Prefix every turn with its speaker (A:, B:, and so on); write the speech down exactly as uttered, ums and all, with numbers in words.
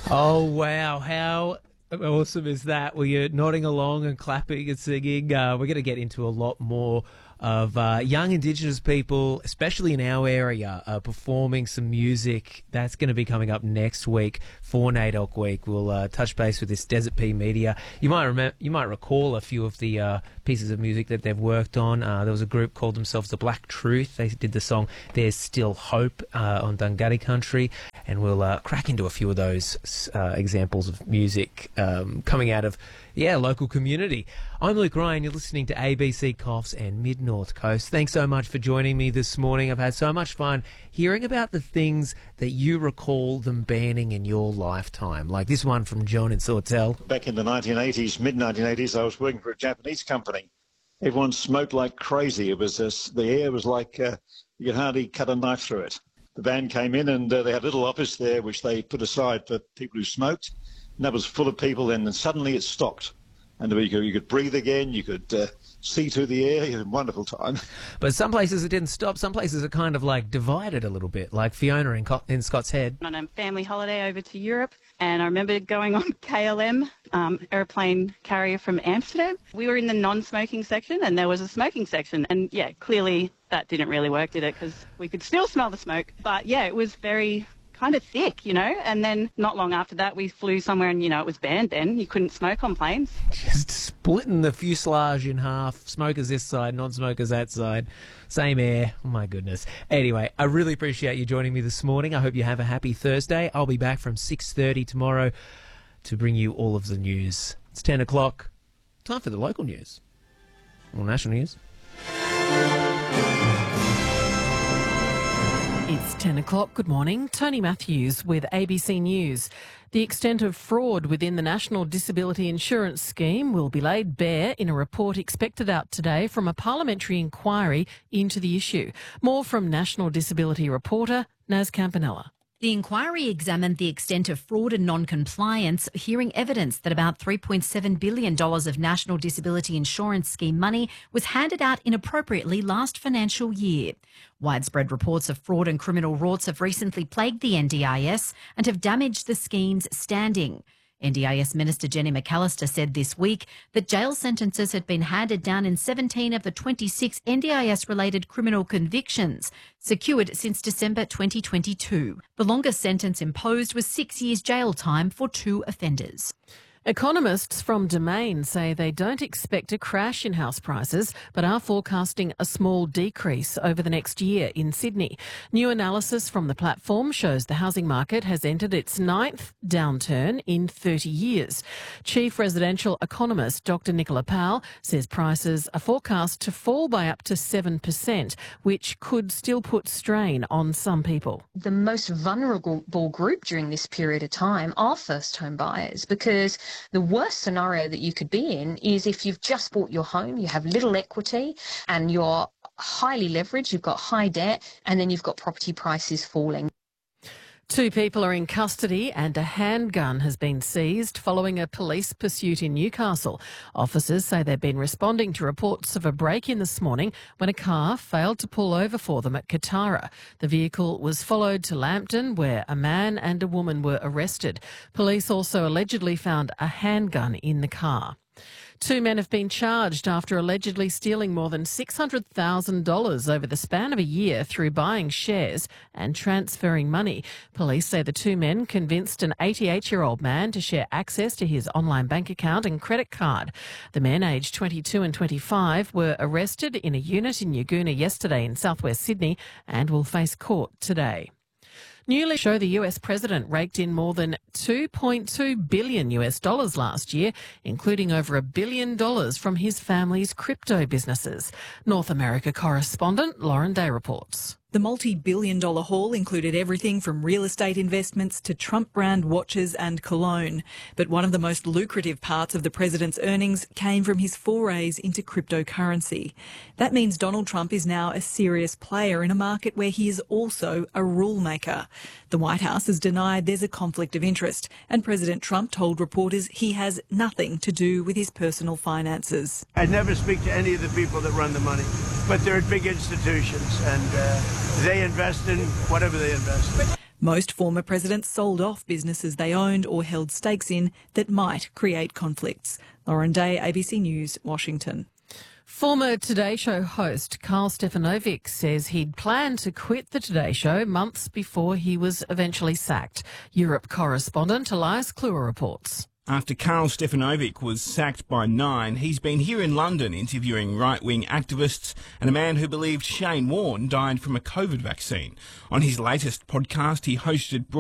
A: Oh, wow. How awesome is that? Well, you're nodding along and clapping and singing. Uh, we're going to get into a lot more of uh, young Indigenous people, especially in our area, uh, performing some music. That's going to be coming up next week for NAIDOC Week. We'll uh, touch base with this Desert P Media. You might remember, you might recall a few of the uh, pieces of music that they've worked on. Uh, there was a group called themselves The Black Truth. They did the song There's Still Hope uh, on Dungari Country, and we'll uh, crack into a few of those uh, examples of music um, coming out of, yeah, local community. I'm Luke Ryan. You're listening to A B C Coughs and Mid-North Coast. Thanks so much for joining me this morning. I've had so much fun hearing about the things that you recall them banning in your lifetime, like this one from John in Sawtell.
B: Back in the nineteen eighties, mid nineteen eighties, I was working for a Japanese company. Everyone smoked like crazy. It was just, the air was like uh, you could hardly cut a knife through it. The band came in and uh, they had a little office there which they put aside for people who smoked, and that was full of people. And then suddenly it stopped, and you could, you could breathe again. You could uh, see through the air. You had a wonderful time.
A: But some places it didn't stop. Some places are kind of like divided a little bit, like Fiona in, Co- in Scott's Head.
C: On a family holiday over to Europe, and I remember going on K L M, um, aeroplane carrier from Amsterdam. We were in the non-smoking section, and there was a smoking section. And, yeah, clearly that didn't really work, did it? Because we could still smell the smoke. But, yeah, it was very kind of thick, you know, and then not long after that we flew somewhere and, you know, it was banned then. You couldn't smoke on planes.
A: Just splitting the fuselage in half, smokers this side, non-smokers that side, same air. Oh, my goodness. Anyway, I really appreciate you joining me this morning. I hope you have a happy Thursday. I'll be back from six thirty tomorrow to bring you all of the news. It's ten o'clock. Time for the local news. Or national news.
D: It's ten o'clock. Good morning. Tony Matthews with A B C News. The extent of fraud within the National Disability Insurance Scheme will be laid bare in a report expected out today from a parliamentary inquiry into the issue. More from National Disability reporter Naz Campanella.
E: The inquiry examined the extent of fraud and non-compliance, hearing evidence that about three point seven billion dollars of National Disability Insurance Scheme money was handed out inappropriately last financial year. Widespread reports of fraud and criminal rorts have recently plagued the N D I S and have damaged the scheme's standing. N D I S Minister Jenny McAllister said this week that jail sentences had been handed down in seventeen of the twenty-six N D I S-related criminal convictions secured since December twenty twenty-two. The longest sentence imposed was six years jail time for two offenders.
D: Economists from Domain say they don't expect a crash in house prices, but are forecasting a small decrease over the next year in Sydney. New analysis from the platform shows the housing market has entered its ninth downturn in thirty years. Chief residential economist Doctor Nicola Powell says prices are forecast to fall by up to seven percent, which could still put strain on some people.
F: The most vulnerable group during this period of time are first home buyers, because the worst scenario that you could be in is if you've just bought your home, you have little equity and you're highly leveraged, you've got high debt, and then you've got property prices falling.
D: Two people are in custody and a handgun has been seized following a police pursuit in Newcastle. Officers say they've been responding to reports of a break-in this morning when a car failed to pull over for them at Katara. The vehicle was followed to Lambton, where a man and a woman were arrested. Police also allegedly found a handgun in the car. Two men have been charged after allegedly stealing more than six hundred thousand dollars over the span of a year through buying shares and transferring money. Police say the two men convinced an eighty-eight-year-old man to share access to his online bank account and credit card. The men, aged twenty-two and twenty-five, were arrested in a unit in Yagoona yesterday in southwest Sydney and will face court today. Newly show the U S president raked in more than two point two billion U S dollars last year, including over a billion dollars from his family's crypto businesses. North America correspondent Lauren Day reports.
G: The multi-billion dollar haul included everything from real estate investments to Trump brand watches and cologne. But one of the most lucrative parts of the president's earnings came from his forays into cryptocurrency. That means Donald Trump is now a serious player in a market where he is also a rule maker. The White House has denied there's a conflict of interest, and President Trump told reporters he has nothing to do with his personal finances.
H: I never speak to any of the people that run the money, but they're big institutions and uh, they invest in whatever they invest in.
G: Most former presidents sold off businesses they owned or held stakes in that might create conflicts. Lauren Day, A B C News, Washington.
D: Former Today Show host Carl Stefanovic says he'd planned to quit the Today Show months before he was eventually sacked. Europe correspondent Elias Kluwer reports.
I: After Carl Stefanovic was sacked by Nine, he's been here in London interviewing right-wing activists and a man who believed Shane Warne died from a COVID vaccine. On his latest podcast, he hosted